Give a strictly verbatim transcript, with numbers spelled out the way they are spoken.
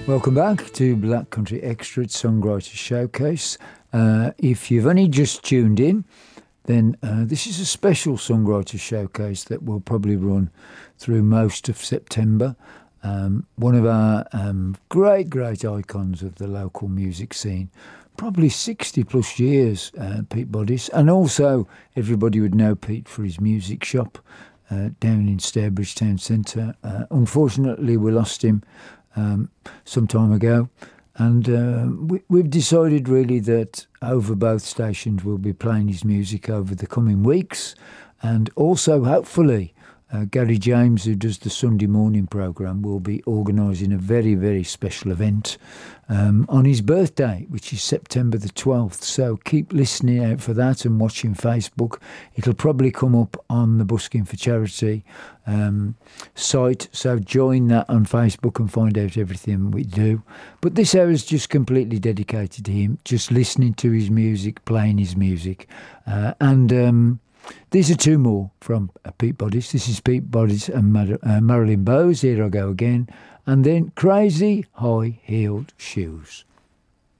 Welcome back to Black Country Extra Songwriter Showcase. Uh, if you've only just tuned in, then uh, this is a special Songwriter Showcase that will probably run through most of September. Um, one of our um, great, great icons of the local music scene, probably sixty plus years, uh, Pete Bodice. And also, everybody would know Pete for his music shop uh, down in Stourbridge Town Centre. Uh, unfortunately, we lost him um, some time ago. And uh, we, we've decided really that over both stations we'll be playing his music over the coming weeks. And also, hopefully, Uh, Gary James, who does the Sunday morning programme, will be organising a very, very special event um, on his birthday, which is September the twelfth. So keep listening out for that and watching Facebook. It'll probably come up on the Busking for Charity um, site. So join that on Facebook and find out everything we do. But this hour is just completely dedicated to him, just listening to his music, playing his music. Uh, and... Um, These are two more from uh, Pete Bodice. This is Pete Bodice and Mar- uh, Marilyn Bowes, Here I Go Again, and then Crazy High Heeled Shoes.